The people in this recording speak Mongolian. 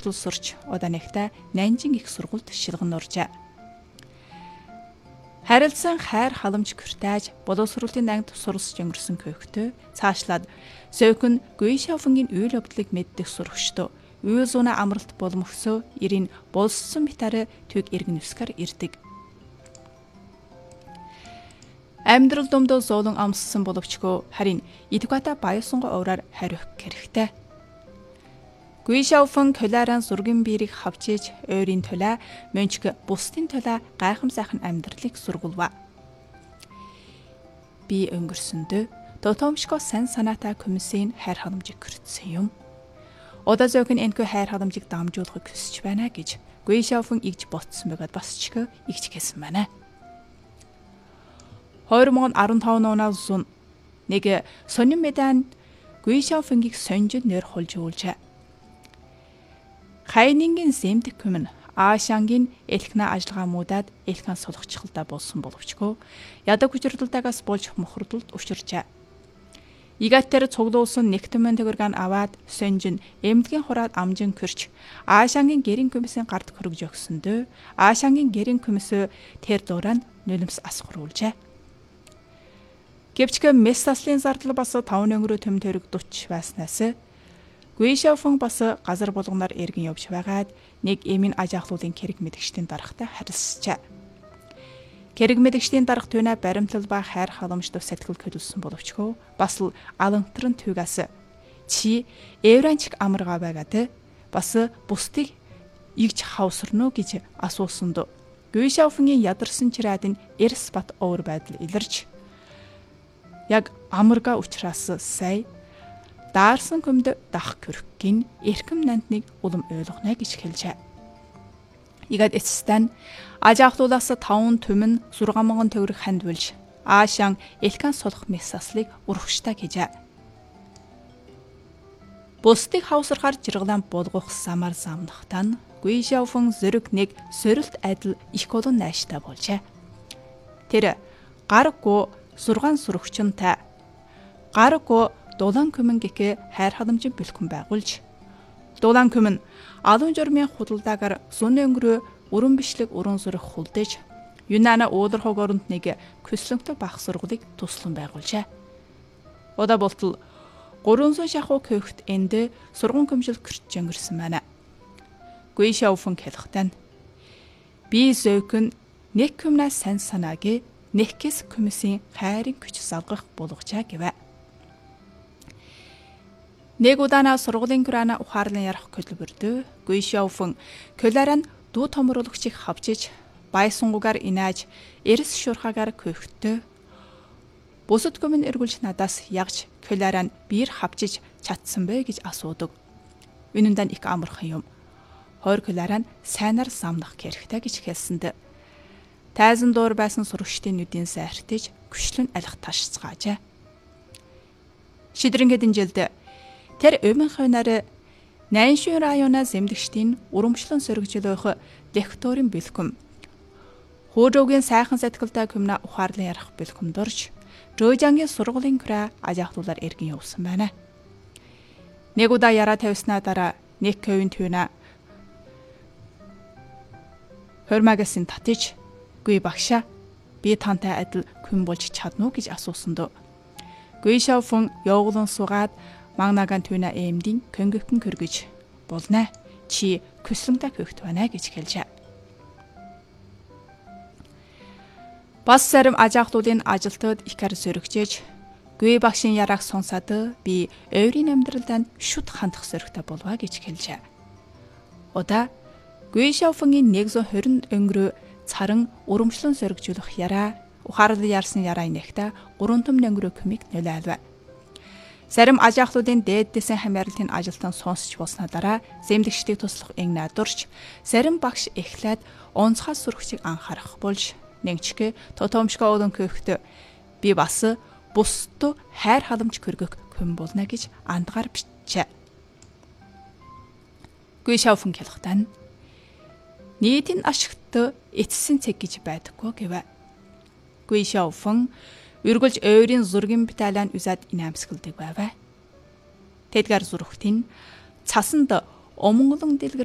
сургууль сурч удаа нэгтээ Нанжин их сургуульд шилгэн оржээ. Харилцан хайр халамж кюртаж боловсролын ангид суралцж өнгөрсөн көөхтөө цаашлаад Сөйкүн Гуйшаофунгийн үйл явдлыг мэддэг сурагчдоо үйл зуна амралт боломгсоо ирийн болссон битарэ төг иргэн үскэр ирдэг. Амьдрал домдоо зоолон амссан боловчгоо харин Идгата баясанго овраар хариух хэрэгтэй. Гуйшаофун коларан зургийн биерийг хавчиж ойрын тулаа мөнчг бусдын тулаа гайхам сайхан амьдралыг сургуулва. Би өнгөрсөндөө Тотомшко сан санаатай комиссийн хайр халамжийг хүртсэн юм. Удаа зөөхөн энэхүү хайр халамжийг дамжуулахыг хүсэж байна гэж Гуйшаофун игж ботсон байгаад бас ч игж хэлсэн байна. 2015 оноос зун нэг сонин медан Гуйшаофунгийг сонжид нэр холж уулжээ. Хайнингийн зэмдэг хүмүн Аашангийн элхнэ ажиллагаамуудад элхэн сулгачхалтай болсон боловчгоо ядаг хүчрэлтээс болж мохордолд өвчөрчээ. Игаттер цуглуулсан нэгтмэн төгөргөн аваад сонжин эмнэлгийн хураад амжин кэрч Аашангийн гэрийн комиссийн гард хөргөж өгсөндөө Аашангийн гэрийн комиссөө тэр дууран нулимс асхруулжээ. Гэвч мессаслын зардал бас 5 өнгөрөө төм төрөг 40 байснаас Гуйшаофун бас газар болгоноор эргэн явж байгаад нэг эмийн ажаахлуулын кэрэг мэдгчдийн даргатай харилцжээ. Кэрэг мэдгчдийн дарга түүнэ баримтлал ба хайр халамжтай сэтгэл хөдлөсөн боловчгоо бас л алантран түгээс чи евранчик амарга байгаад бас бусдыг игж хавсарно гэж асуусанд Гуйшаофунгийн ядарсан чираад нь эрс бат уур байдал илэрч яг амарга учраас сая даарсан көмд дах кюркийн эрхэм нантныг улам ойлгоно гэж хэлжээ. Игад эцэстэн ажаахлуулаас 5 түмэн 6,000 төгрөг хандвалж Аашан элхэн сулах мессаслыг урагштай гэжээ. Бусдыг хавсархаар жиргалан болгох самар замнахтан Гуйшаофун зэрэг нэг сорилт адил их олон найштай болжээ. Тэр гарггүй сургаан сурагчтай гарггүй Дулаан көмөн гэхэ хайр халамжийн бэлхэн байгуулж Дулаан көмөн алуун журмын худалдаагаар зуны өнгөрөө өрөн бишлэг өрөн зүрх хүлдэж Юнана уулархог оронд нэг көслөнтөй бах сургуулийг туслан байгуулжээ. Удаа болтол 300 шахуу көөхт энд сургууль көмжил кэрч өнгөрсөн байна. Гуйшаофун хэлэхтэн би зөөхөн нэг көмнэс сан санааги нэгкэс комиссийн хайрын хүч залгах болгочаа гэвэ. Нэг удаана сургуулийн гүрана ухаарлан ярах көлбөрдөө Гуйшаофун коларан дуу томруулагчийг хавчиж байсунгуугаар инааж эрс шуурхагаар көөхтөө бусад көмөн эргүүлж надаас ягж коларан биер хавчиж чадсан бэ гэж асуудаг. Үнэндээ их амархан юм. Хойр коларан сайнаар замнах хэрэгтэй гэж хэлсэнд тайзан дуур байсан сурагчдын нүдийн сайртаж күшлэн алих ташцгаажээ. Шидрэнгэд инжилд тэр өмнө хойноор Наншин районаа зэмдэгчдийн урамшлан сөргөжлөөх лекторийн бэлхэм Хөөжөөгийн сайхан сэтгэлтэй көмнө ухаарлан ярих бэлхэм дурж Жожангийн сургуулийн гүрэ ажаахлуулаар эргэн явсан байна. Нэг удаа яраа тавьснаа дараа нэг ковын түүнэ хормагасын татиж гүй багшаа би тантай адил күн болж чадна уу гэж асуусанд Гуйшаофун явуулан суугаад Магнаган түүнэ эмдийн көнгөкөн кэргэж болно. Чи көслөнтэй көөхт байна гэж хэлжээ. Бас зарим ажаахлуулын ажилтнууд ихэр сөрөгчөж Гуй багшийн ярааг сонсоод би ойрын амьдралд шүд хандах зоригтой болваа гэж хэлжээ. Удаа Гуйшаофунгийн 120 өнгөрөө царан урамшлан сөргөжлөх яраа ухаарлан ярсан яраа инэхтэ 3 төм өнгөрөө көмийг нөлөөлвэ. Зарим ажаахлуудын дээдсэн хамааралтын ажилтан сонсч болсны дараа зэмлэгчдийг туслах ин надурч зарим багш эхлээд онцгой сурагчийг анхаарах болж нэгчгэ тотомшко олон көөхт би бас бусд хайр халамж көргөх хүн болно гэж андгаар бичжээ. Гуйшаофун хэлэхтэн нийтийн ашигт эцсийн цэг гэж байдаггүй гэвэ. Гуйшаофун үргэлж ойрын зургийн батальон үзад инээмсгэлдэг байваа. Тэдгээр зургтын цасанд омонголон дэлгэр